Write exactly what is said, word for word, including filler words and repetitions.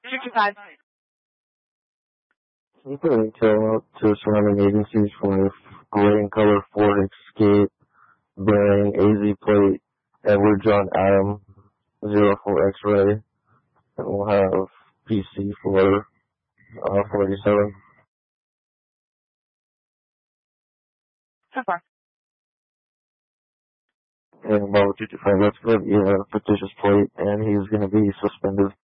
sixty-five. You can retail out to surrounding agencies for gray and color Ford Escape bearing A Z plate Edward John Adam zero four X-ray, and we'll have P C for uh, forty-seven. So far. And Bravo two two five, that's good. Yeah, fictitious plate, and he's going to be suspended.